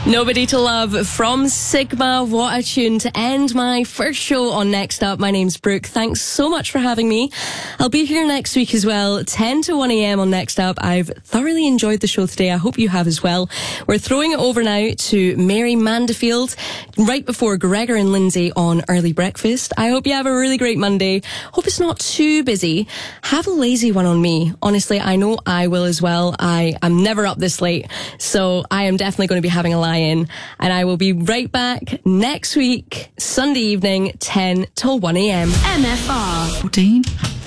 Nobody to Love from Sigma. What a tune to end my first show on Next Up. My name's Brooke. Thanks so much for having me. I'll be here next week as well, 10 to 1 a.m. on Next Up. I've thoroughly enjoyed the show today. I hope you have as well. We're throwing it over now to Mary Manderfield right before Gregor and Lindsay on Early Breakfast. I hope you have a really great Monday. Hope it's not too busy. Have a lazy one on me. Honestly, I know I will as well. I am never up this late, so I am definitely going to be having a lie in, and I will be right back next week, Sunday evening, 10 till 1 a.m. MFR. Dean?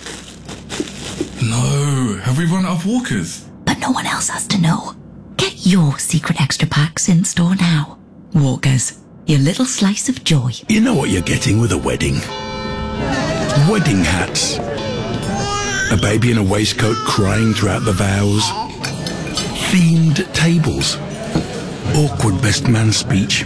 No, have we run out of walkers? But no one else has to know. Get your secret extra packs in store now. Walkers, your little slice of joy. You know what you're getting with a wedding. Wedding hats. A baby in a waistcoat crying throughout the vows. Themed tables. Awkward best man speech.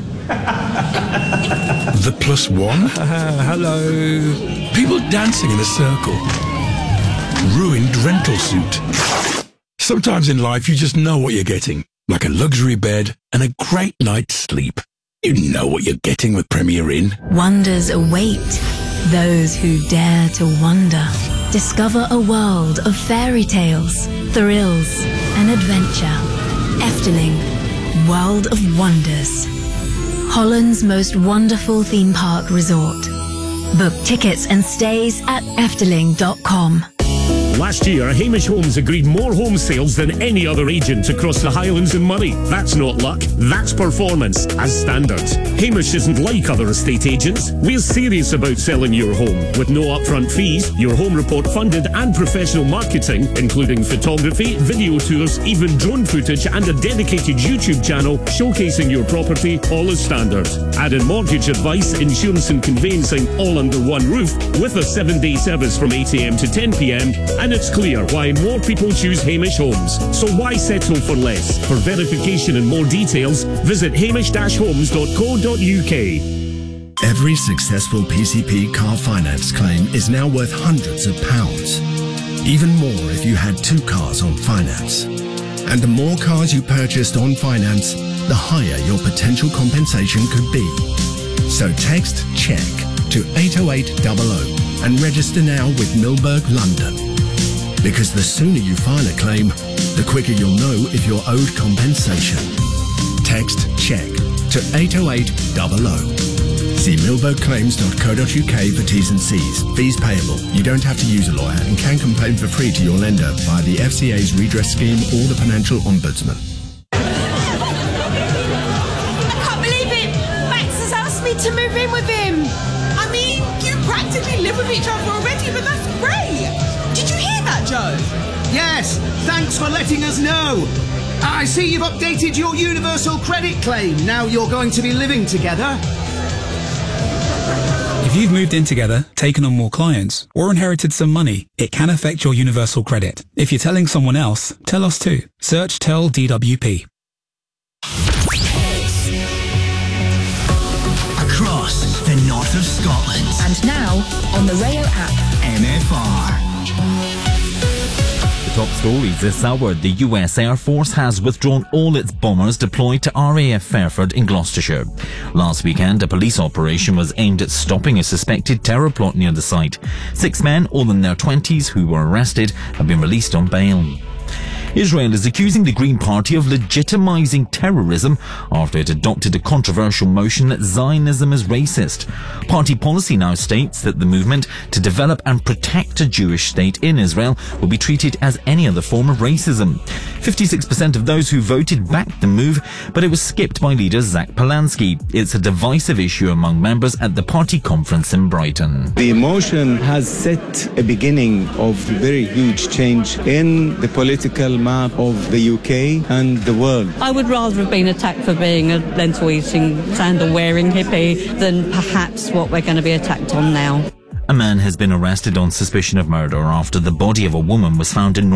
The plus one. Hello. People dancing in a circle. Ruined rental suit. Sometimes in life you just know what you're getting. Like a luxury bed and a great night's sleep. You know what you're getting with Premier Inn. Wonders await those who dare to wonder. Discover a world of fairy tales, thrills, and adventure. Efteling, World of Wonders. Holland's most wonderful theme park resort. Book tickets and stays at efteling.com. Last year, Hamish Homes agreed more home sales than any other agent across the Highlands and Moray. That's not luck, that's performance, as standard. Hamish isn't like other estate agents. We're serious about selling your home. With no upfront fees, your home report funded and professional marketing, including photography, video tours, even drone footage and a dedicated YouTube channel showcasing your property, all as standard. Add in mortgage advice, insurance and conveyancing, all under one roof, with a 7-day service from 8 a.m. to 10 p.m, and it's clear why more people choose Hamish Homes. So why settle for less? For verification and more details, visit hamish-homes.co.uk. Every successful PCP car finance claim is now worth hundreds of pounds. Even more if you had 2 cars on finance. And the more cars you purchased on finance, the higher your potential compensation could be. So text CHECK to 80800 and register now with Milberg London. Because the sooner you file a claim, the quicker you'll know if you're owed compensation. Text CHECK to 80800. See milbergclaims.co.uk for T's and C's. Fees payable. You don't have to use a lawyer and can complain for free to your lender via the FCA's redress scheme or the Financial Ombudsman. I can't believe it! Max has asked me to move in with him. I mean, you practically live with each other already, but that's great. Did you hear that, Joe? Yes, thanks for letting us know. I see you've updated your universal credit claim. Now you're going to be living together. If you've moved in together, taken on more clients, or inherited some money, it can affect your universal credit. If you're telling someone else, tell us too. Search Tell DWP. Across the north of Scotland. And now, on the Rayo app. MFR. Top stories this hour. The US Air Force has withdrawn all its bombers deployed to RAF Fairford in Gloucestershire. Last weekend, a police operation was aimed at stopping a suspected terror plot near the site. 6 men, all in their 20s, who were arrested, have been released on bail. Israel is accusing the Green Party of legitimizing terrorism after it adopted a controversial motion that Zionism is racist. Party policy now states that the movement to develop and protect a Jewish state in Israel will be treated as any other form of racism. 56% of those who voted backed the move, but it was skipped by leader Zach Polanski. It's a divisive issue among members at the party conference in Brighton. The motion has set a beginning of very huge change in the political map of the UK and the world. I would rather have been attacked for being a lentil-eating, sandal-wearing hippie than perhaps what we're going to be attacked on now. A man has been arrested on suspicion of murder after the body of a woman was found in